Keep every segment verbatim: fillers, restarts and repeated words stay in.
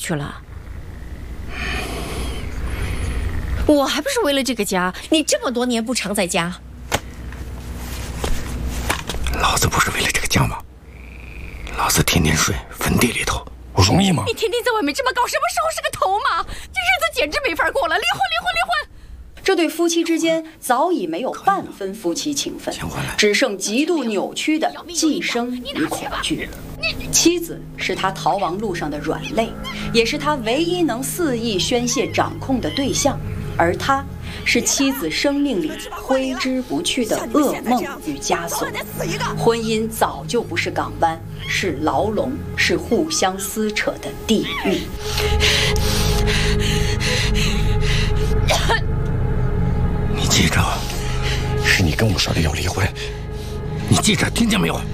去了？我还不是为了这个家？你这么多年不常在家。 老子不是为了这个家吗？老子天天睡坟地里头，我容易吗？ 你天天在外面这么搞，什么时候是个头嘛？这日子简直没法过了！离婚，离婚，离婚！ 这对夫妻之间早已没有半分夫妻情分，只剩极度扭曲的寄生与恐惧。妻子是他逃亡路上的软肋，也是他唯一能肆意宣泄掌控的对象，而他是妻子生命里挥之不去的噩梦与枷锁。婚姻早就不是港湾，是牢笼，是互相撕扯的地狱。 你记着，是你跟我说的要离婚，你记着，听见没有？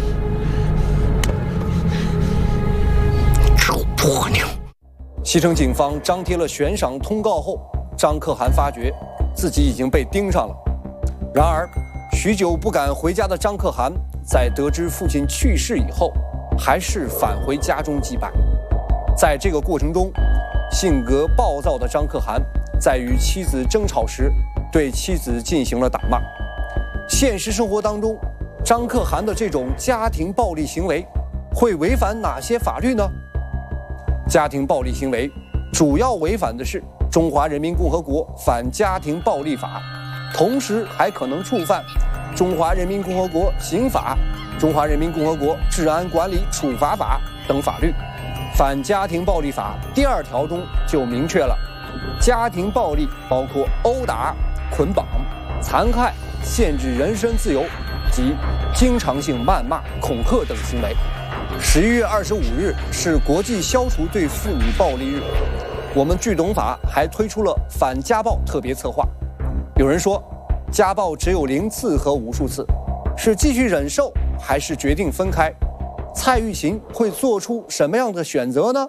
臭婆娘！ 西城警方张贴了悬赏通告后，张可汗发觉自己已经被盯上了。然而，许久不敢回家的张可汗，在得知父亲去世以后，还是返回家中祭拜。在这个过程中，性格暴躁的张可汗在与妻子争吵时，对妻子进行了打骂。现实生活当中，张可汗的这种家庭暴力行为会违反哪些法律呢？家庭暴力行为主要违反的是《中华人民共和国反家庭暴力法》，同时还可能触犯《中华人民共和国刑法》《中华人民共和国治安管理处罚法》等法律。反家庭暴力法第二条中就明确了，家庭暴力包括殴打、捆绑、残害、限制人身自由及经常性谩骂、恐吓等行为。十一月二十五日是国际消除对妇女暴力日，我们剧懂法还推出了反家暴特别策划。有人说，家暴只有零次和无数次，是继续忍受还是决定分开？蔡玉琴会做出什么样的选择呢？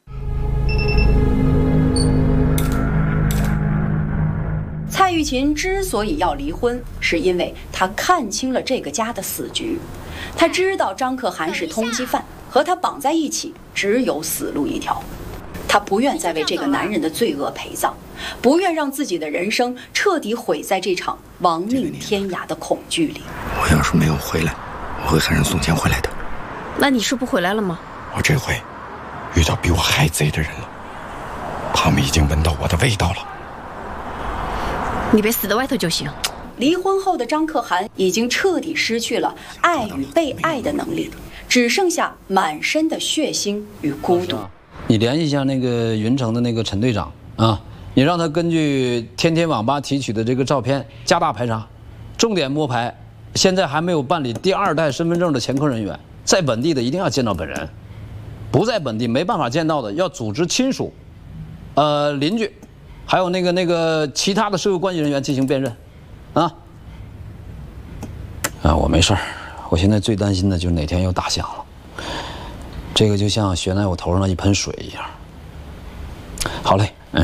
蔡玉琴之所以要离婚，是因为她看清了这个家的死局。她知道张可汗是通缉犯，和他绑在一起只有死路一条。她不愿再为这个男人的罪恶陪葬，不愿让自己的人生彻底毁在这场亡命天涯的恐惧里。 我要是没有回来，我会喊人送钱回来的。 那你是不回来了吗？ 我这回遇到比我还贼的人了，他们已经闻到我的味道了。 你别死在外头就行。 离婚后的张可汗已经彻底失去了爱与被爱的能力，只剩下满身的血腥与孤独。 你联系一下那个云城的那个陈队长啊，你让他根据天天网吧提取的这个照片加大排查，重点摸排现在还没有办理第二代身份证的前科人员，在本地的一定要见到本人，不在本地没办法见到的要组织亲属、呃邻居，还有那个那个其他的社会关系人员进行辨认，啊。啊，我没事儿，我现在最担心的就是哪天又打响了，这个就像悬在我头上的一盆水一样。好嘞，嗯。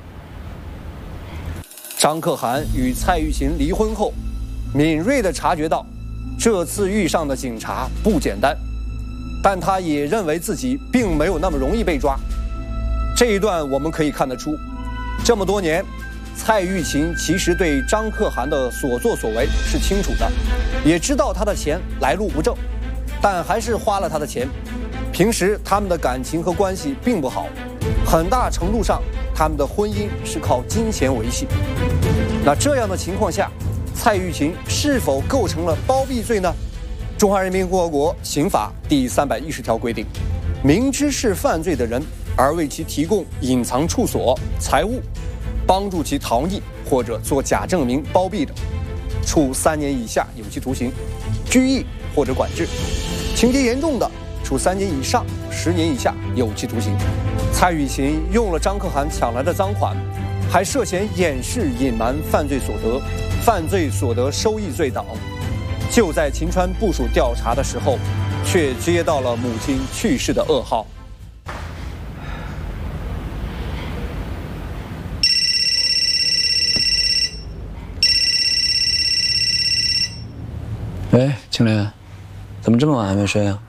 张可汗与蔡玉琴离婚后，敏锐地察觉到，这次遇上的警察不简单，但他也认为自己并没有那么容易被抓。这一段我们可以看得出，这么多年，蔡玉琴其实对张可汗的所作所为是清楚的，也知道他的钱来路不正，但还是花了他的钱。平时他们的感情和关系并不好，很大程度上他们的婚姻是靠金钱维系。那这样的情况下，蔡玉琴是否构成了包庇罪呢？中华人民共和国刑法第三百一十条规定，明知是犯罪的人而为其提供隐藏处所、财物，帮助其逃匿或者做假证明包庇的，处三年以下有期徒刑、拘役或者管制；情节严重的，处三年以上十年以下有期徒刑。蔡玉琴用了张可汗抢来的赃款，还涉嫌掩饰、隐瞒犯罪所得、犯罪所得收益罪等。就在秦川部署调查的时候，却接到了母亲去世的噩耗。 喂，青莲，怎么这么晚还没睡啊？